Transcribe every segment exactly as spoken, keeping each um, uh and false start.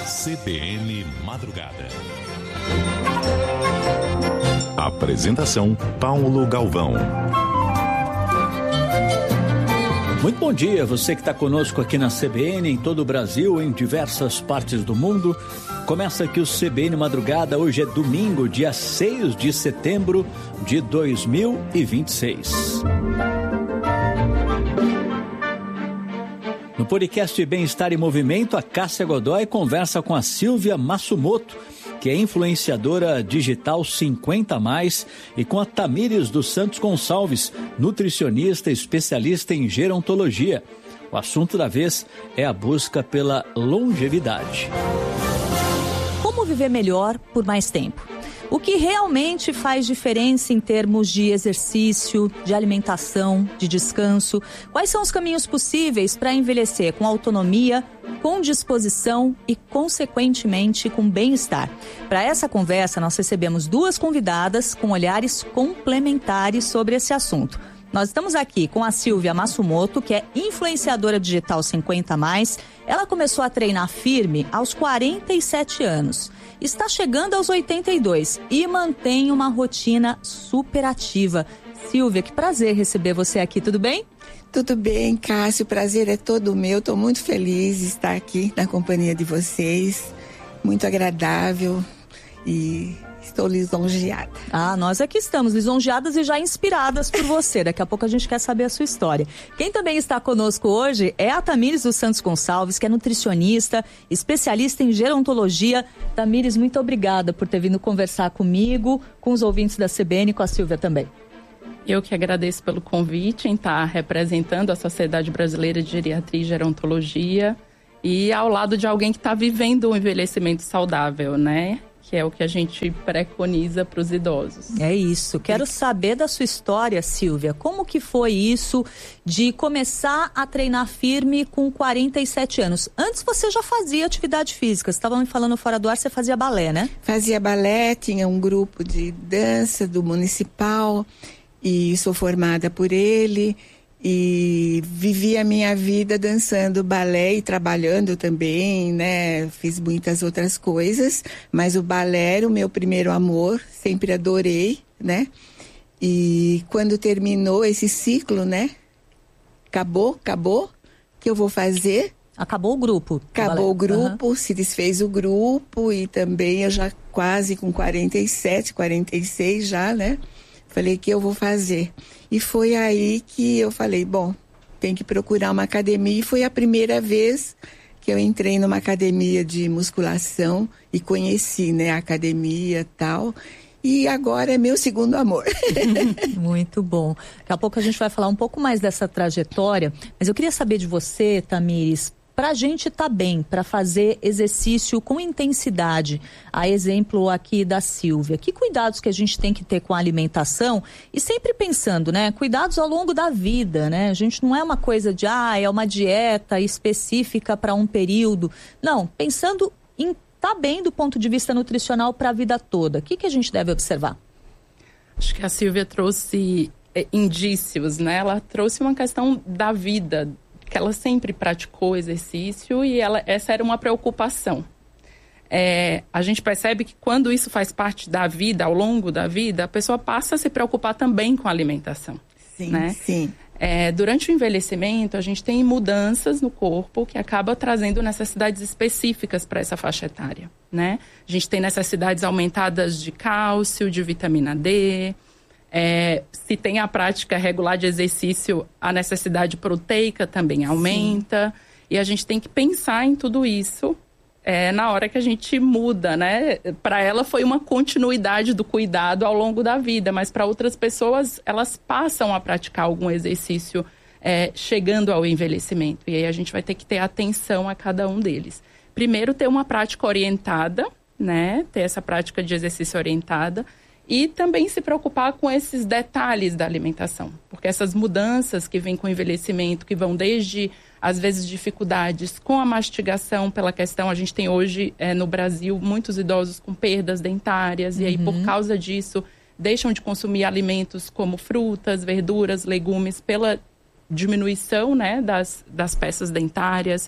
C B N Madrugada. Apresentação: Paulo Galvão. Muito bom dia, você que está conosco aqui na C B N, em todo o Brasil, em diversas partes do mundo. Começa aqui o C B N Madrugada, hoje é domingo, dia seis de setembro de dois mil e vinte e seis. No podcast Bem-Estar em Movimento, a Cássia Godoy conversa com a Silvia Massumoto, que é influenciadora digital cinquenta a mais, e com a Tamires dos Santos Gonçalves, nutricionista especialista em gerontologia. O assunto da vez é a busca pela longevidade. Como viver melhor por mais tempo? O que realmente faz diferença em termos de exercício, de alimentação, de descanso? Quais são os caminhos possíveis para envelhecer com autonomia, com disposição e, consequentemente, com bem-estar? Para essa conversa, nós recebemos duas convidadas com olhares complementares sobre esse assunto. Nós estamos aqui com a Silvia Massumoto, que é influenciadora digital cinquenta a mais. Ela começou a treinar firme aos quarenta e sete anos. Está chegando aos oitenta e dois e mantém uma rotina super ativa. Silvia, que prazer receber você aqui, tudo bem? Tudo bem, Cássio, o prazer é todo meu. Estou muito feliz de estar aqui na companhia de vocês. Muito agradável e estou lisonjeada. Ah, nós aqui estamos lisonjeadas e já inspiradas por você. Daqui a pouco a gente quer saber a sua história. Quem também está conosco hoje é a Tamires dos Santos Gonçalves, que é nutricionista, especialista em gerontologia. Tamires, muito obrigada por ter vindo conversar comigo, com os ouvintes da C B N e com a Silvia também. Eu que agradeço pelo convite em estar representando a Sociedade Brasileira de Geriatria e Gerontologia e ao lado de alguém que está vivendo um envelhecimento saudável, né? Que é o que a gente preconiza para os idosos. É isso. Quero saber da sua história, Silvia. Como que foi isso de começar a treinar firme com quarenta e sete anos? Antes você já fazia atividade física. Você estava me falando fora do ar, você fazia balé, né? Fazia balé, tinha um grupo de dança do municipal e sou formada por ele. E vivi a minha vida dançando balé e trabalhando também, né? Fiz muitas outras coisas, mas o balé era o meu primeiro amor, sempre adorei, né? E quando terminou esse ciclo, né? Acabou, acabou, o que eu vou fazer? Acabou o grupo. Acabou o grupo, uhum. Se desfez o grupo e também eu já quase com quarenta e sete, quarenta e seis já, né? Falei, que eu vou fazer? E foi aí que eu falei, bom, tem que procurar uma academia. E foi a primeira vez que eu entrei numa academia de musculação e conheci, né, a academia e tal. E agora é meu segundo amor. Muito bom. Daqui a pouco a gente vai falar um pouco mais dessa trajetória. Mas eu queria saber de você, Tamires, para a gente estar bem, para fazer exercício com intensidade, a exemplo aqui da Silvia, que cuidados que a gente tem que ter com a alimentação e sempre pensando, né, cuidados ao longo da vida, né, a gente não é uma coisa de, ah, é uma dieta específica para um período, não, pensando em estar bem do ponto de vista nutricional para a vida toda, o que que a gente deve observar? Acho que a Silvia trouxe é, indícios, né, ela trouxe uma questão da vida, que ela sempre praticou exercício e ela, essa era uma preocupação. É, a gente percebe que quando isso faz parte da vida, ao longo da vida, a pessoa passa a se preocupar também com a alimentação. Sim, né? sim. É, durante o envelhecimento, a gente tem mudanças no corpo que acaba trazendo necessidades específicas para essa faixa etária, né? A gente tem necessidades aumentadas de cálcio, de vitamina D. É, se tem a prática regular de exercício, a necessidade proteica também aumenta. Sim. E a gente tem que pensar em tudo isso é, na hora que a gente muda, né? Para ela foi uma continuidade do cuidado ao longo da vida, mas para outras pessoas, elas passam a praticar algum exercício é, chegando ao envelhecimento. E aí a gente vai ter que ter atenção a cada um deles. Primeiro, ter uma prática orientada, né? Ter essa prática de exercício orientada. E também se preocupar com esses detalhes da alimentação. Porque essas mudanças que vêm com o envelhecimento, que vão desde, às vezes, dificuldades com a mastigação, pela questão, a gente tem hoje é, no Brasil muitos idosos com perdas dentárias. Uhum. E aí, por causa disso, deixam de consumir alimentos como frutas, verduras, legumes, pela diminuição, né, das, das peças dentárias.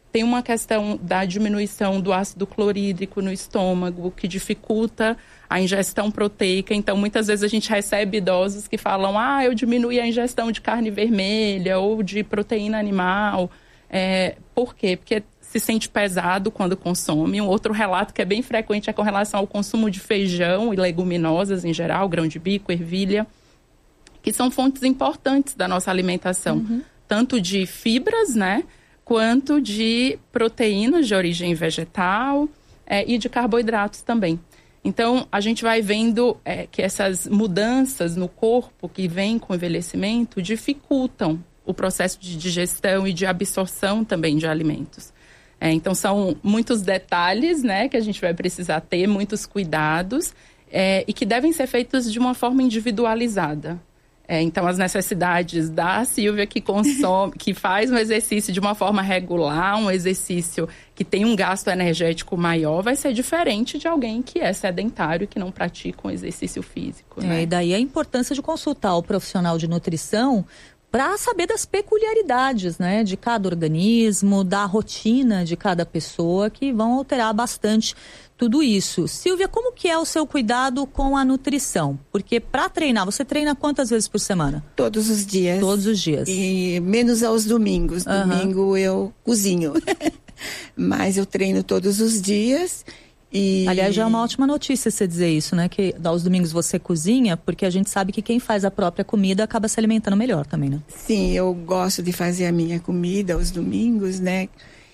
Tem uma questão da diminuição do ácido clorídrico no estômago, que dificulta a ingestão proteica. Então, muitas vezes a gente recebe idosos que falam, ah, eu diminui a ingestão de carne vermelha ou de proteína animal. É, por quê? Porque se sente pesado quando consome. Um outro relato que é bem frequente é com relação ao consumo de feijão e leguminosas em geral, grão de bico, ervilha, que são fontes importantes da nossa alimentação. Uhum. Tanto de fibras, né? Quanto de proteínas de origem vegetal é, e de carboidratos também. Então, a gente vai vendo é, que essas mudanças no corpo que vêm com o envelhecimento dificultam o processo de digestão e de absorção também de alimentos. É, então, são muitos detalhes, né, que a gente vai precisar ter, muitos cuidados é, e que devem ser feitos de uma forma individualizada. É, então, as necessidades da Silvia que consome, que faz um exercício de uma forma regular, um exercício que tem um gasto energético maior, vai ser diferente de alguém que é sedentário e que não pratica um exercício físico. Né? É, e daí a importância de consultar o profissional de nutrição para saber das peculiaridades, né, de cada organismo, da rotina de cada pessoa, que vão alterar bastante tudo isso. Silvia, como que é o seu cuidado com a nutrição? Porque para treinar, você treina quantas vezes por semana? Todos os dias. Todos os dias. E menos aos domingos. Uhum. Domingo eu cozinho. Mas eu treino todos os dias. E... Aliás, já é uma ótima notícia você dizer isso, né? Que aos domingos você cozinha, porque a gente sabe que quem faz a própria comida acaba se alimentando melhor também, né? Sim, eu gosto de fazer a minha comida aos domingos, né?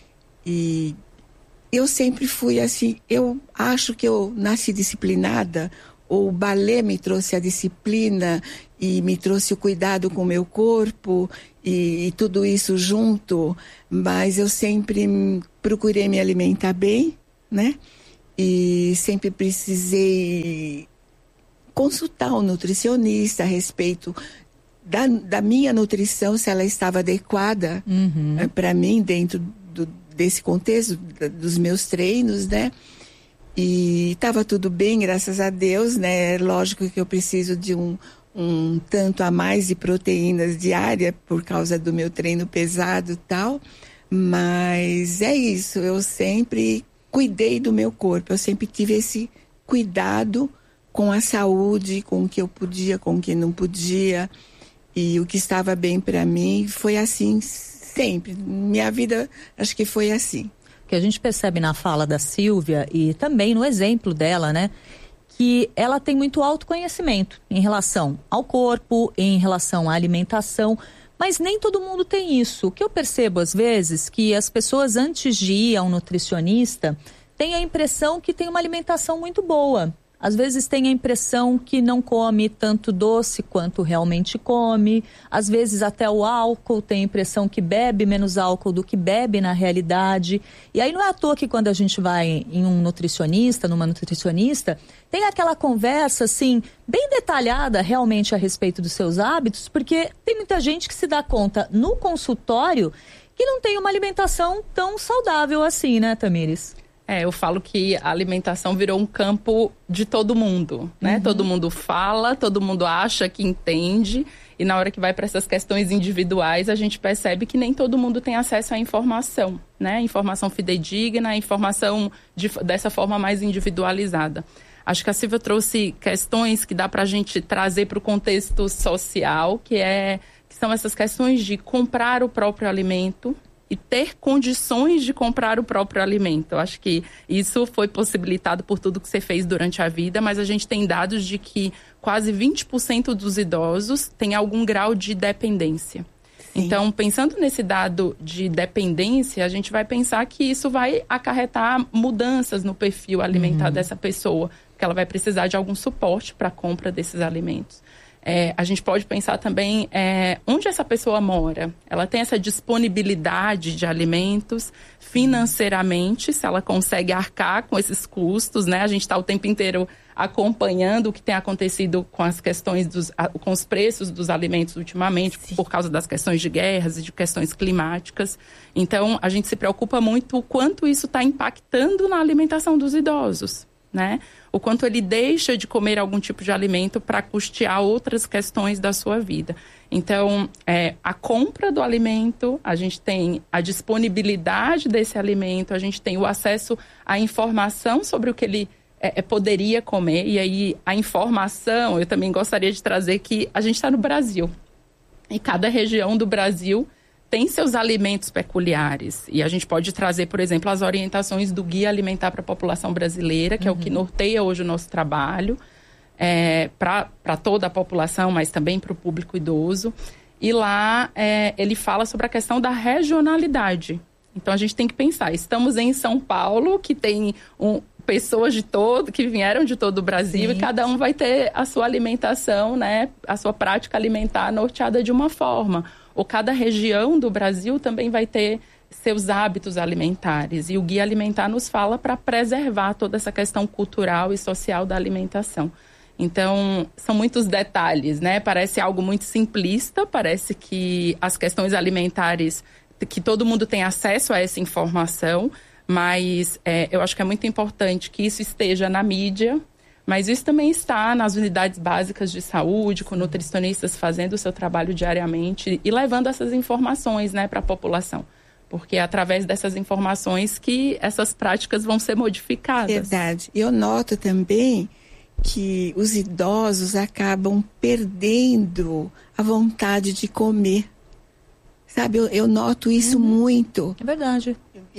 E eu sempre fui assim, eu acho que eu nasci disciplinada, o balé me trouxe a disciplina e me trouxe o cuidado com o meu corpo e, e tudo isso junto, mas eu sempre procurei me alimentar bem, né? E sempre precisei consultar um nutricionista a respeito da, da minha nutrição, se ela estava adequada uhum. para mim dentro do, desse contexto dos meus treinos, né? E estava tudo bem, graças a Deus, né? Lógico que eu preciso de um, um tanto a mais de proteínas diárias por causa do meu treino pesado e tal, mas é isso, eu sempre cuidei do meu corpo, eu sempre tive esse cuidado com a saúde, com o que eu podia, com o que não podia, e o que estava bem para mim foi assim sempre. Minha vida, acho que foi assim. O que a gente percebe na fala da Silvia e também no exemplo dela, né, que ela tem muito autoconhecimento em relação ao corpo, em relação à alimentação, mas nem todo mundo tem isso. O que eu percebo às vezes que as pessoas antes de ir a um nutricionista têm a impressão que tem uma alimentação muito boa. Às vezes tem a impressão que não come tanto doce quanto realmente come. Às vezes até o álcool tem a impressão que bebe menos álcool do que bebe na realidade. E aí não é à toa que quando a gente vai em um nutricionista, numa nutricionista, tem aquela conversa assim, bem detalhada realmente a respeito dos seus hábitos, porque tem muita gente que se dá conta no consultório que não tem uma alimentação tão saudável assim, né, Tamires? É, eu falo que a alimentação virou um campo de todo mundo, né? Uhum. Todo mundo fala, todo mundo acha que entende, e na hora que vai para essas questões individuais, a gente percebe que nem todo mundo tem acesso à informação, né? Informação fidedigna, informação de, dessa forma mais individualizada. Acho que a Silvia trouxe questões que dá para a gente trazer para o contexto social, que, é, que são essas questões de comprar o próprio alimento, e ter condições de comprar o próprio alimento. Eu acho que isso foi possibilitado por tudo que você fez durante a vida, mas a gente tem dados de que quase vinte por cento dos idosos têm algum grau de dependência. Sim. Então, pensando nesse dado de dependência, a gente vai pensar que isso vai acarretar mudanças no perfil alimentar uhum. dessa pessoa, porque ela vai precisar de algum suporte para a compra desses alimentos. É, a gente pode pensar também é, onde essa pessoa mora. Ela tem essa disponibilidade de alimentos financeiramente, se ela consegue arcar com esses custos, né? A gente está o tempo inteiro acompanhando o que tem acontecido com as questões dos, com os preços dos alimentos ultimamente, Sim. por causa das questões de guerras e de questões climáticas. Então, a gente se preocupa muito o quanto isso está impactando na alimentação dos idosos. né? O quanto ele deixa de comer algum tipo de alimento para custear outras questões da sua vida. Então, é, a compra do alimento, a gente tem a disponibilidade desse alimento, a gente tem o acesso à informação sobre o que ele é, é, poderia comer. E aí, a informação, eu também gostaria de trazer que a gente está no Brasil. E cada região do Brasil tem seus alimentos peculiares. E a gente pode trazer, por exemplo, as orientações do Guia Alimentar para a População Brasileira, que uhum. é o que norteia hoje o nosso trabalho, é, para toda a população, mas também para o público idoso. E lá é, ele fala sobre a questão da regionalidade. Então a gente tem que pensar, estamos em São Paulo, que tem um, pessoas de todo, que vieram de todo o Brasil, sim, e cada um vai ter a sua alimentação, né, a sua prática alimentar norteada de uma forma. Ou cada região do Brasil também vai ter seus hábitos alimentares. E o Guia Alimentar nos fala para preservar toda essa questão cultural e social da alimentação. Então, são muitos detalhes, né? Parece algo muito simplista, parece que as questões alimentares, que todo mundo tem acesso a essa informação, mas é, eu acho que é muito importante que isso esteja na mídia, mas isso também está nas unidades básicas de saúde, com nutricionistas fazendo o seu trabalho diariamente e levando essas informações, né, para a população. Porque é através dessas informações que essas práticas vão ser modificadas. Verdade. Eu noto também que os idosos acabam perdendo a vontade de comer. Sabe, eu, eu noto isso uhum. muito. É verdade.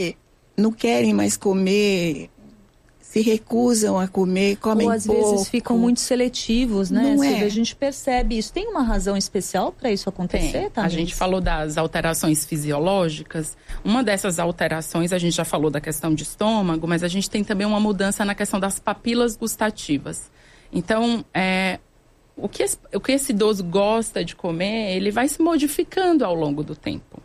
Não querem mais comer, se recusam a comer, comem pouco. Ou às pouco. vezes ficam muito seletivos, né? Não Silvia, é? A gente percebe isso. Tem uma razão especial para isso acontecer, tá? A gente falou das alterações fisiológicas. Uma dessas alterações, a gente já falou da questão de estômago, mas a gente tem também uma mudança na questão das papilas gustativas. Então, é, o, que esse, o que esse idoso gosta de comer, ele vai se modificando ao longo do tempo.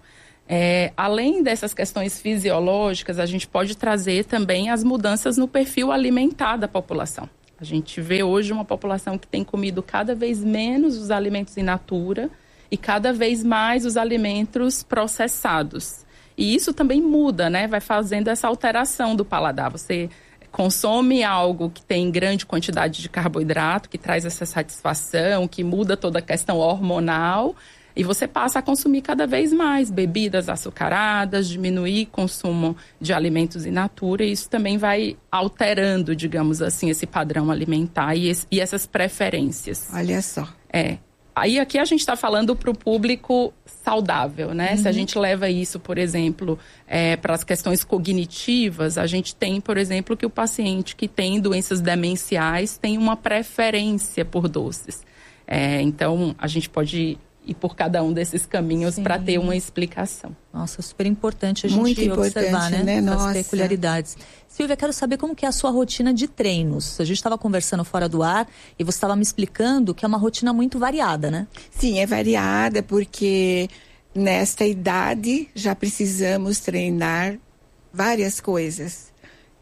É, além dessas questões fisiológicas, a gente pode trazer também as mudanças no perfil alimentar da população. A gente vê hoje uma população que tem comido cada vez menos os alimentos in natura e cada vez mais os alimentos processados. E isso também muda, né? Vai fazendo essa alteração do paladar. Você consome algo que tem grande quantidade de carboidrato, que traz essa satisfação, que muda toda a questão hormonal. E você passa a consumir cada vez mais bebidas açucaradas, diminuir o consumo de alimentos in natura. E isso também vai alterando, digamos assim, esse padrão alimentar e, esse, e essas preferências. Olha só. É. Aí aqui a gente está falando para o público saudável, né? Uhum. Se a gente leva isso, por exemplo, é, para as questões cognitivas, a gente tem, por exemplo, que o paciente que tem doenças demenciais tem uma preferência por doces. É, então, a gente pode ir por cada um desses caminhos para ter uma explicação. Nossa, super importante a gente Muito observar, importante, né? né? Essas Nossa. peculiaridades. Silvia, quero saber como que é a sua rotina de treinos. A gente estava conversando fora do ar e você estava me explicando que é uma rotina muito variada, né? Sim, é variada porque nesta idade já precisamos treinar várias coisas.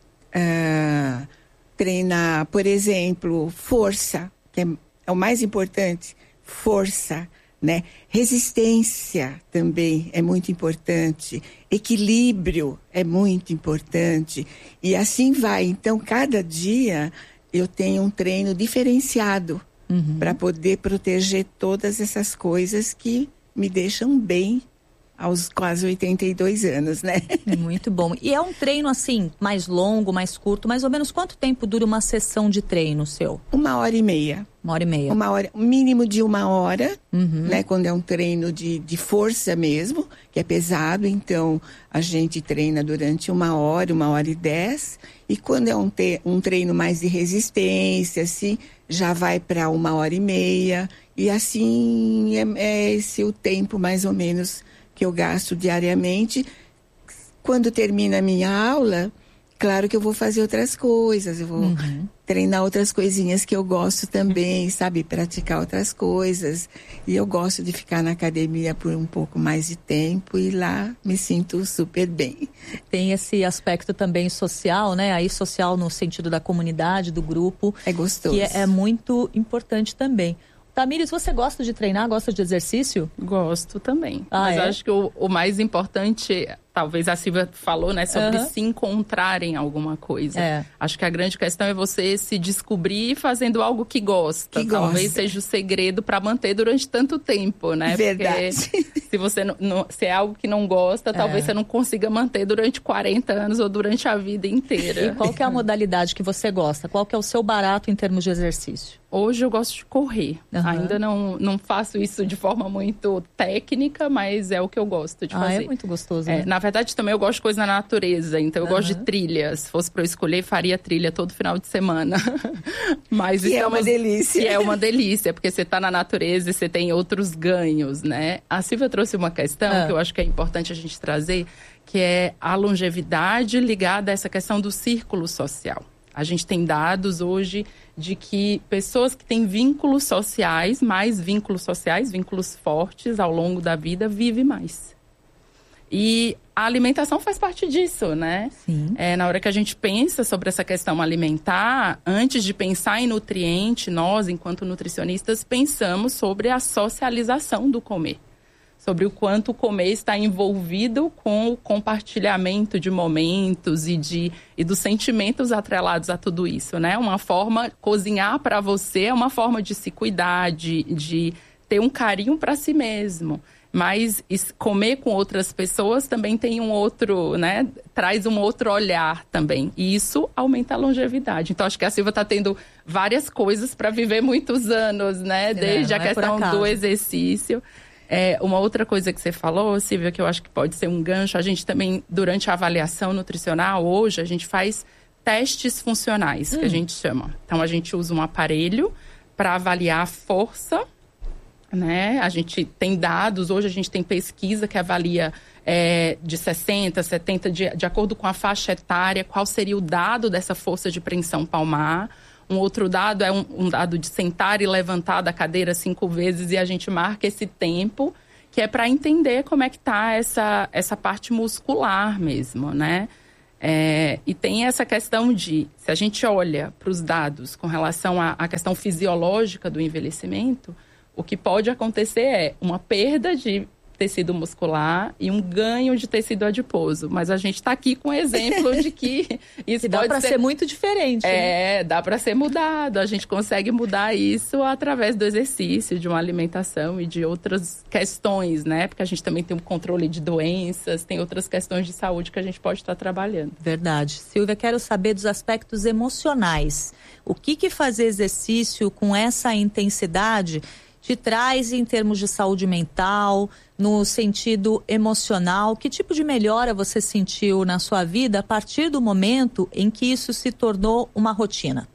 Uh, treinar, por exemplo, força, que é, é o mais importante, força. Né? Resistência também é muito importante, equilíbrio é muito importante e assim vai. Então, cada dia eu tenho um treino diferenciado uhum. para poder proteger todas essas coisas que me deixam bem aos quase oitenta e dois anos, né? Muito bom. E é um treino assim, mais longo, mais curto, mais ou menos quanto tempo dura uma sessão de treino seu? Uma hora e meia. Uma hora e meia. Uma hora, um mínimo de uma hora, uhum. né? Quando é um treino de, de força mesmo, que é pesado, então a gente treina durante uma hora, uma hora e dez. E quando é um, te, um treino mais de resistência, assim, já vai para uma hora e meia. E assim é, é esse o tempo mais ou menos que eu gasto diariamente. Quando termina a minha aula, claro que eu vou fazer outras coisas, eu vou uhum. treinar outras coisinhas que eu gosto também, sabe? Praticar outras coisas. E eu gosto de ficar na academia por um pouco mais de tempo e lá me sinto super bem. Tem esse aspecto também social, né? Aí social no sentido da comunidade, do grupo. É gostoso. Que é, é muito importante também. Tamires, você gosta de treinar, gosta de exercício? Gosto também. Ah, Mas é? acho que o, o mais importante, talvez a Silvia falou, né, sobre uhum. se encontrar em alguma coisa. É. Acho que a grande questão é você se descobrir fazendo algo que gosta. Que talvez gosta. seja o segredo para manter durante tanto tempo, né? Verdade. Porque se você não, não, se é algo que não gosta, é. talvez você não consiga manter durante quarenta anos ou durante a vida inteira. E qual que é a modalidade que você gosta? Qual que é o seu barato em termos de exercício? Hoje eu gosto de correr. Uhum. Ainda não, não faço isso de forma muito técnica, mas é o que eu gosto de ah, fazer. É muito gostoso, é, né? Na verdade, também eu gosto de coisa na natureza. Então, eu uhum. gosto de trilha. Se fosse para eu escolher, faria trilha todo final de semana. Mas que estamos, é uma delícia. Que é uma delícia, porque você está na natureza e você tem outros ganhos, né? A Silvia trouxe uma questão ah. que eu acho que é importante a gente trazer, que é a longevidade ligada a essa questão do círculo social. A gente tem dados hoje de que pessoas que têm vínculos sociais, mais vínculos sociais, vínculos fortes ao longo da vida, vivem mais. E a alimentação faz parte disso, né? Sim. É, na hora que a gente pensa sobre essa questão alimentar, antes de pensar em nutriente, nós, enquanto nutricionistas, pensamos sobre a socialização do comer. Sobre o quanto o comer está envolvido com o compartilhamento de momentos e, de, e dos sentimentos atrelados a tudo isso, né? Uma forma, cozinhar para você é uma forma de se cuidar, de, de ter um carinho para si mesmo. Mas comer com outras pessoas também tem um outro, né? Traz um outro olhar também. E isso aumenta a longevidade. Então, acho que a Silvia está tendo várias coisas para viver muitos anos, né? Desde é, a questão do exercício. É, uma outra coisa que você falou, Silvia, que eu acho que pode ser um gancho, a gente também, durante a avaliação nutricional, hoje, a gente faz testes funcionais, hum. que a gente chama. Então, a gente usa um aparelho para avaliar a força, né? A gente tem dados, hoje a gente tem pesquisa que avalia é, de sessenta, setenta, de, de acordo com a faixa etária, qual seria o dado dessa força de preensão palmar. Um outro dado é um, um dado de sentar e levantar da cadeira cinco vezes e a gente marca esse tempo, que é para entender como é que está essa, essa parte muscular mesmo, né? É, e tem essa questão de, se a gente olha para os dados com relação à, à questão fisiológica do envelhecimento, o que pode acontecer é uma perda de tecido muscular e um ganho de tecido adiposo. Mas a gente está aqui com exemplo de que isso dá pode para ser... ser muito diferente. É, né? dá para ser mudado. A gente consegue mudar isso através do exercício, de uma alimentação e de outras questões, né? Porque a gente também tem um controle de doenças, tem outras questões de saúde que a gente pode estar trabalhando. Verdade. Silvia, quero saber dos aspectos emocionais. O que que fazer exercício com essa intensidade te traz em termos de saúde mental, no sentido emocional? Que tipo de melhora você sentiu na sua vida a partir do momento em que isso se tornou uma rotina?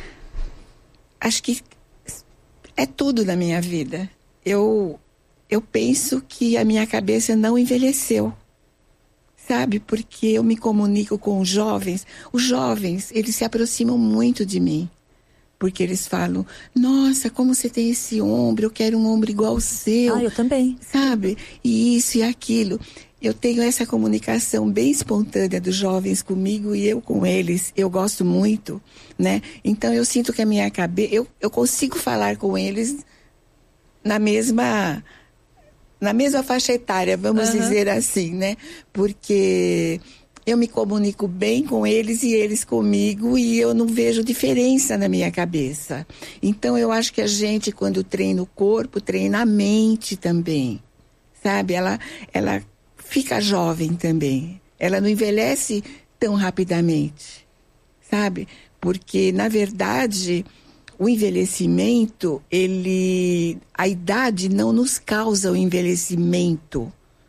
Acho que é tudo na minha vida. Eu, eu penso que a minha cabeça não envelheceu, sabe? Porque eu me comunico com os jovens. Os jovens, eles se aproximam muito de mim. Porque eles falam, nossa, como você tem esse ombro, eu quero um ombro igual ao seu. Ah, eu também. Sabe? E isso e aquilo. Eu tenho essa comunicação bem espontânea dos jovens comigo e eu com eles. Eu gosto muito, né? Então, eu sinto que a minha cabeça... Eu, eu consigo falar com eles na mesma... Na mesma faixa etária, vamos uhum. dizer assim, né? Porque... eu me comunico bem com eles e eles comigo e eu não vejo diferença na minha cabeça. Então, eu acho que a gente, quando treina o corpo, treina a mente também, sabe? Ela, ela fica jovem também. Ela não envelhece tão rapidamente, sabe? Porque, na verdade, o envelhecimento, ele... a idade não nos causa o envelhecimento.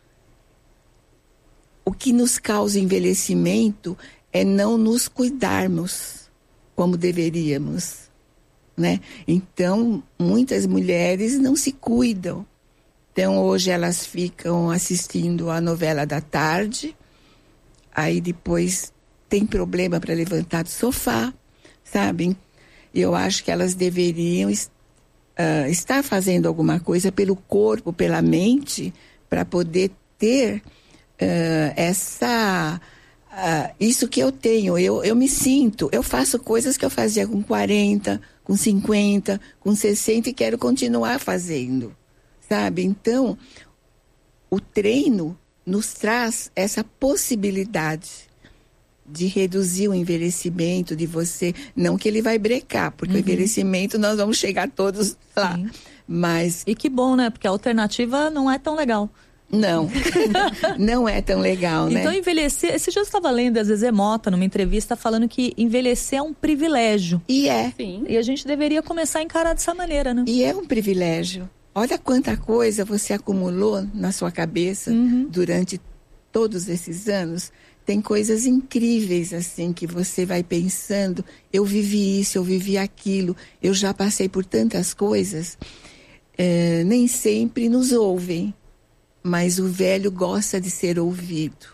O que nos causa envelhecimento é não nos cuidarmos como deveríamos, né? Então, muitas mulheres não se cuidam. Então, hoje elas ficam assistindo a novela da tarde, aí depois tem problema para levantar do sofá, sabe? Eu acho que elas deveriam uh, estar fazendo alguma coisa pelo corpo, pela mente, para poder ter... Uh, essa uh, isso que eu tenho, eu, eu me sinto, eu faço coisas que eu fazia com quarenta, com cinquenta, com sessenta e quero continuar fazendo, sabe? Então, o treino nos traz essa possibilidade de reduzir o envelhecimento de você. Não que ele vai brecar, porque uhum. o envelhecimento nós vamos chegar todos lá. Sim. Mas... E que bom, né? Porque a alternativa não é tão legal. Não, não é tão legal, né? Então envelhecer, esse dia eu estava lendo a Zezé Mota numa entrevista falando que envelhecer é um privilégio. E é. Sim. E a gente deveria começar a encarar dessa maneira, né? E é um privilégio. Olha quanta coisa você acumulou na sua cabeça uhum. durante todos esses anos. Tem coisas incríveis assim que você vai pensando, eu vivi isso, eu vivi aquilo, eu já passei por tantas coisas. É, nem sempre nos ouvem. Mas o velho gosta de ser ouvido.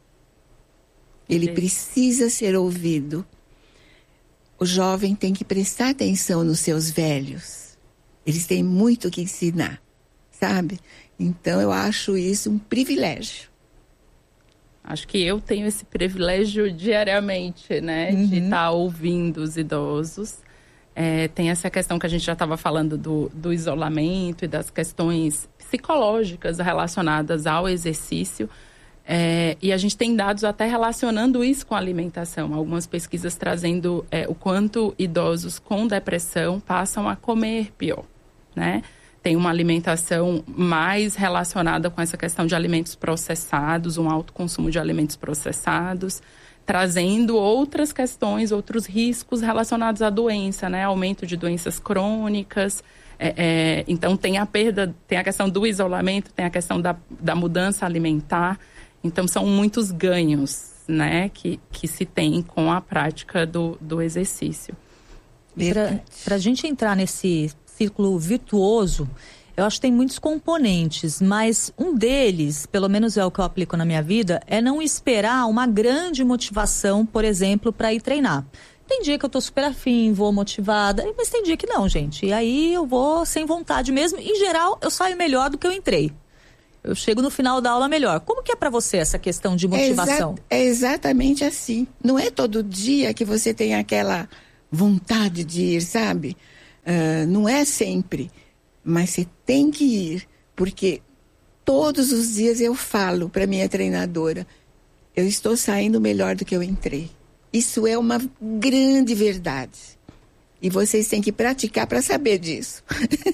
Ele Sim. precisa ser ouvido. O jovem tem que prestar atenção nos seus velhos. Eles têm muito o que ensinar, sabe? Então eu acho isso um privilégio. Acho que eu tenho esse privilégio diariamente, né? Uhum. De estar ouvindo os idosos. É, tem essa questão que a gente já estava falando do, do isolamento e das questões psicológicas relacionadas ao exercício. É, e a gente tem dados até relacionando isso com a alimentação. Algumas pesquisas trazendo é, o quanto idosos com depressão passam a comer pior, né? Tem uma alimentação mais relacionada com essa questão de alimentos processados, um alto consumo de alimentos processados, trazendo outras questões, outros riscos relacionados à doença, né? Aumento de doenças crônicas. É, é, então, tem a perda, tem a questão do isolamento, tem a questão da, da mudança alimentar. Então, são muitos ganhos, né? Que, que se tem com a prática do, do exercício. Para a gente entrar nesse círculo virtuoso, eu acho que tem muitos componentes, mas um deles, pelo menos é o que eu aplico na minha vida, é não esperar uma grande motivação, por exemplo, para ir treinar. Tem dia que eu tô super afim, vou motivada, mas tem dia que não, gente. E aí eu vou sem vontade mesmo. Em geral, eu saio melhor do que eu entrei. Eu chego no final da aula melhor. Como que é para você essa questão de motivação? É, exa- é exatamente assim. Não é todo dia que você tem aquela vontade de ir, sabe? Uh, não é sempre. Mas você tem que ir. Porque todos os dias eu falo para minha treinadora, eu estou saindo melhor do que eu entrei. Isso é uma grande verdade. E vocês têm que praticar para saber disso.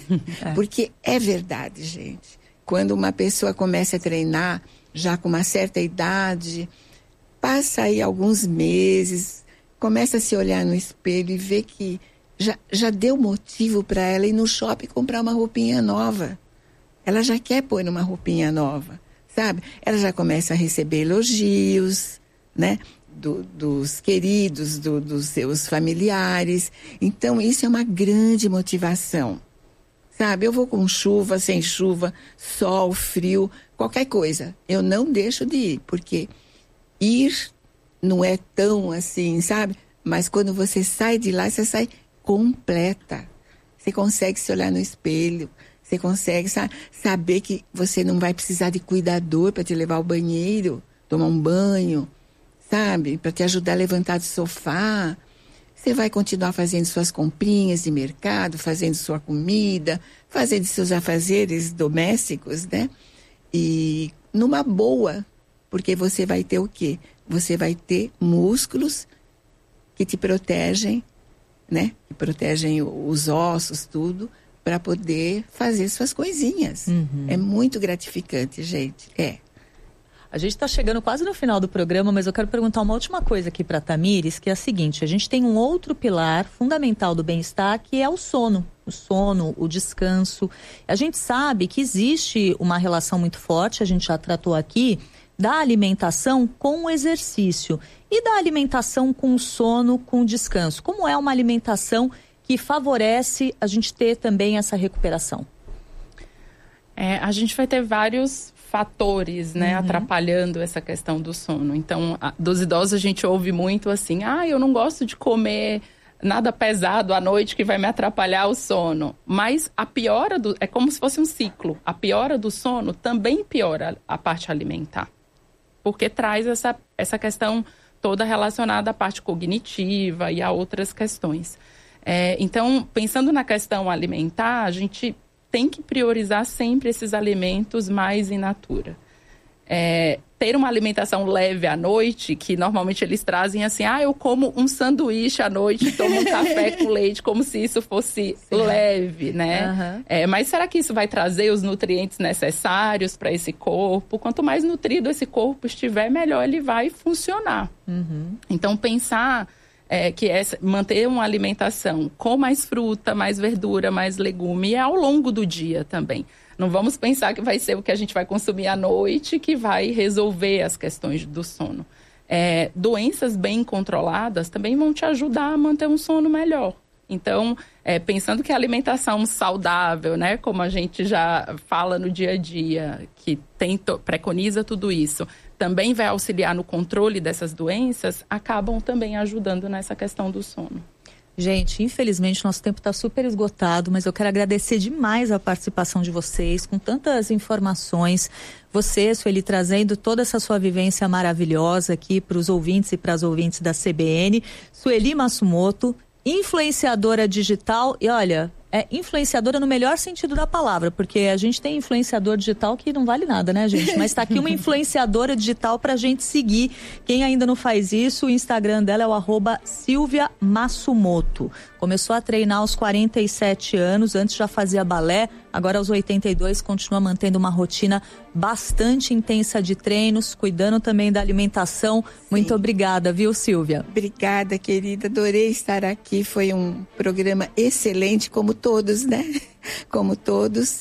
É. Porque é verdade, gente. Quando uma pessoa começa a treinar, já com uma certa idade, passa aí alguns meses, começa a se olhar no espelho e vê que já, já deu motivo para ela ir no shopping comprar uma roupinha nova. Ela já quer pôr uma roupinha nova, sabe? Ela já começa a receber elogios, né? Do, dos queridos, do, dos seus familiares. Então, isso é uma grande motivação. Sabe, eu vou com chuva, sem chuva, sol, frio, qualquer coisa. Eu não deixo de ir, porque ir não é tão assim, sabe? Mas quando você sai de lá, você sai completa. Você consegue se olhar no espelho, você consegue sa- saber que você não vai precisar de cuidador para te levar ao banheiro, tomar um banho, sabe? Para te ajudar a levantar do sofá. Você vai continuar fazendo suas comprinhas de mercado, fazendo sua comida, fazendo seus afazeres domésticos, né? E numa boa, porque você vai ter o quê? Você vai ter músculos que te protegem, né? Que protegem os ossos, tudo, para poder fazer suas coisinhas. Uhum. É muito gratificante, gente. É. A gente está chegando quase no final do programa, mas eu quero perguntar uma última coisa aqui para a Tamires, que é a seguinte: a gente tem um outro pilar fundamental do bem-estar, que é o sono. O sono, o descanso. A gente sabe que existe uma relação muito forte, a gente já tratou aqui, da alimentação com o exercício. E da alimentação com o sono, com o descanso. Como é uma alimentação que favorece a gente ter também essa recuperação? É, a gente vai ter vários fatores, né, uhum. atrapalhando essa questão do sono. Então, a, dos idosos a gente ouve muito assim, ah, eu não gosto de comer nada pesado à noite que vai me atrapalhar o sono. Mas a piora do, é como se fosse um ciclo. A piora do sono também piora a parte alimentar. Porque traz essa, essa questão toda relacionada à parte cognitiva e a outras questões. É, então, pensando na questão alimentar, a gente tem que priorizar sempre esses alimentos mais in natura. É, ter uma alimentação leve à noite, que normalmente eles trazem assim, ah, eu como um sanduíche à noite, tomo um café com leite, como se isso fosse Sim. leve, né? Uhum. É, mas será que isso vai trazer os nutrientes necessários para esse corpo? Quanto mais nutrido esse corpo estiver, melhor ele vai funcionar. Uhum. Então, pensar é, que é manter uma alimentação com mais fruta, mais verdura, mais legume, e ao longo do dia também. Não vamos pensar que vai ser o que a gente vai consumir à noite que vai resolver as questões do sono. É, doenças bem controladas também vão te ajudar a manter um sono melhor. Então, é, pensando que a alimentação saudável, né, como a gente já fala no dia a dia, que tem, preconiza tudo isso, também vai auxiliar no controle dessas doenças, acabam também ajudando nessa questão do sono. Gente, infelizmente nosso tempo está super esgotado, mas eu quero agradecer demais a participação de vocês, com tantas informações. Você, Sueli, trazendo toda essa sua vivência maravilhosa aqui para os ouvintes e para as ouvintes da C B N. Sueli Massumoto, influenciadora digital e olha, é influenciadora no melhor sentido da palavra, porque a gente tem influenciador digital que não vale nada, né, gente? Mas está aqui uma influenciadora digital para a gente seguir. Quem ainda não faz isso, o Instagram dela é o arroba Silvia Massumoto. Começou a treinar aos quarenta e sete anos, antes já fazia balé, agora aos oitenta e dois continua mantendo uma rotina bastante intensa de treinos, cuidando também da alimentação. Sim. Muito obrigada, viu, Silvia? Obrigada, querida, adorei estar aqui, foi um programa excelente, como todos, né? Como todos,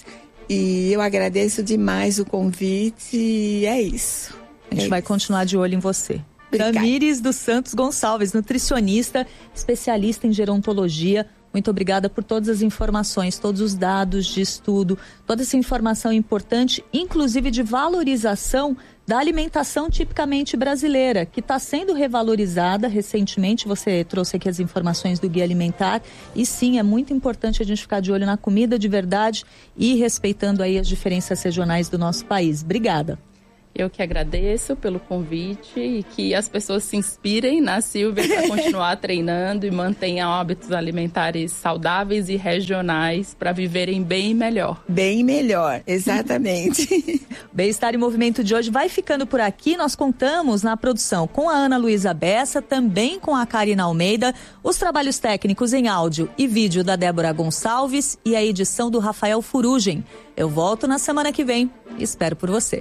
e eu agradeço demais o convite e é isso. A gente é vai isso. continuar de olho em você. Tamires dos Santos Gonçalves, nutricionista, especialista em gerontologia. Muito obrigada por todas as informações, todos os dados de estudo, toda essa informação importante, inclusive de valorização da alimentação tipicamente brasileira, que está sendo revalorizada recentemente. Você trouxe aqui as informações do Guia Alimentar e sim, é muito importante a gente ficar de olho na comida de verdade e respeitando aí as diferenças regionais do nosso país. Obrigada. Eu que agradeço pelo convite e que as pessoas se inspirem na Silvia para continuar treinando e mantenham hábitos alimentares saudáveis e regionais para viverem bem melhor. Bem melhor, exatamente. Bem-Estar em Movimento de hoje vai ficando por aqui. Nós contamos na produção com a Ana Luísa Bessa, também com a Karina Almeida, os trabalhos técnicos em áudio e vídeo da Débora Gonçalves e a edição do Rafael Furugem. Eu volto na semana que vem. Espero por você.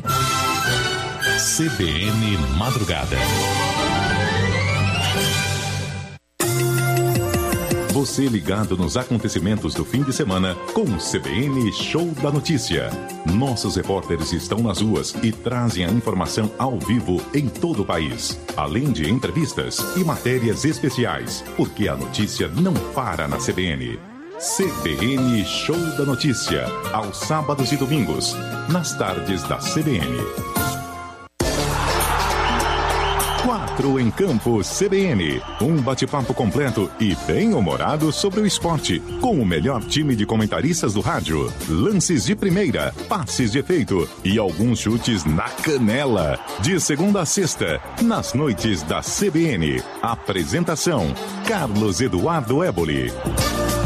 C B N Madrugada. Você ligado nos acontecimentos do fim de semana com o C B N Show da Notícia. Nossos repórteres estão nas ruas e trazem a informação ao vivo em todo o país. Além de entrevistas e matérias especiais, porque a notícia não para na C B N. C B N Show da Notícia, aos sábados e domingos, nas tardes da C B N. Quatro em Campo C B N, um bate-papo completo e bem-humorado sobre o esporte, com o melhor time de comentaristas do rádio, lances de primeira, passes de efeito e alguns chutes na canela. De segunda a sexta, nas noites da C B N. Apresentação, Carlos Eduardo Éboli.